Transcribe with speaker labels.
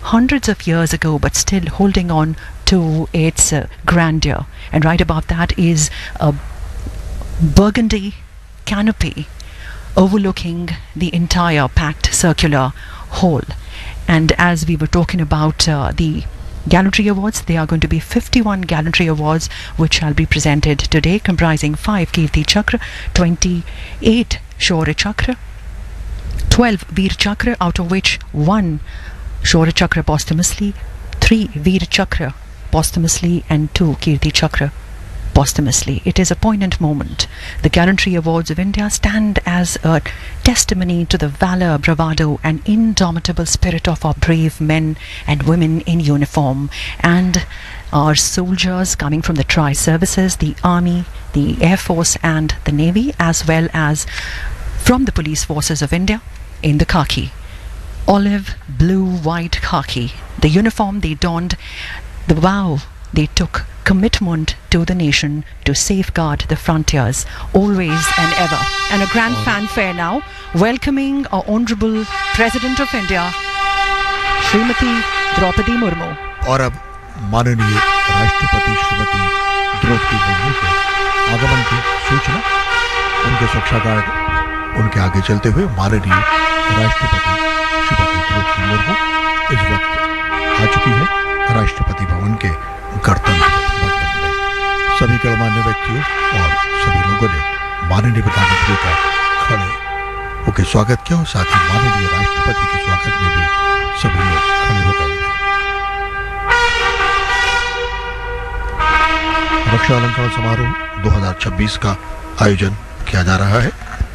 Speaker 1: hundreds of years ago, but still holding on to its grandeur. And right above that is a burgundy canopy overlooking the entire packed circular hall. And as we were talking about the Gallantry Awards, there are going to be 51 Gallantry Awards which shall be presented today, comprising 5 Kirti Chakra, 28 Shaurya Chakra, 12 Veer Chakra, out of which 1 Shaurya Chakra posthumously, 3 Veer Chakra posthumously, and 2 Kirti Chakra posthumously. It is a poignant moment. The Gallantry Awards of India stand as a testimony to the valor, bravado and indomitable spirit of our brave men and women in uniform, and our soldiers coming from the tri-services, the Army, the Air Force and the Navy, as well as from the police forces of India in the khaki. Olive, blue, white khaki. The uniform they donned, the vow they took, commitment to the nation to safeguard the frontiers, always and ever. And a grand fanfare now, welcoming our Honorable President of India, Srimati Draupadi Murmu.
Speaker 2: और अब माननीय राष्ट्रपति श्रीमती द्रौपदी मुर्मू के आगमन की सूचना। उनके सुरक्षागार्ड उनके आगे चलते हुए माननीय राष्ट्रपति श्रीमती द्रौपदी मुर्मू इस वक्त आ चुकी है राष्ट्रपति भवन के गणतंत्र भवन में। सभी गणमान्य व्यक्तियों और सभी लोगों ने माननीय प्रधानमंत्री का खड़े होकर स्वागत किया और साथ ही माननीय राष्ट्रपति के स्वागत में भी सभी लोग खड़े हो गए। रक्षा अलंकरण समारोह 2026 का आयोजन किया जा रहा है।